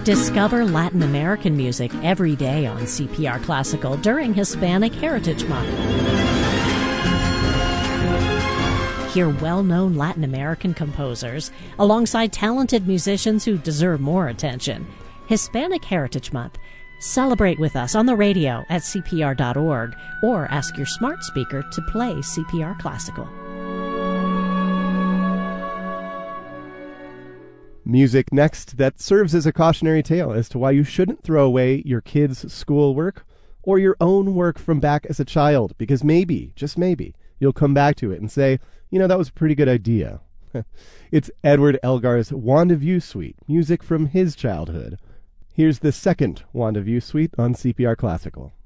Discover Latin American music every day on CPR Classical during Hispanic Heritage Month. Hear well-known Latin American composers alongside talented musicians who deserve more attention. Hispanic Heritage Month. Celebrate with us on the radio at CPR.org or ask your smart speaker to play CPR Classical. Music next that serves as a cautionary tale as to why you shouldn't throw away your kids' schoolwork or your own work from back as a child, because maybe, just maybe, you'll come back to it and say, you know, that was a pretty good idea. It's Edward Elgar's Wand of You Suite, music from his childhood. Here's the second Wand of You Suite on CPR Classical.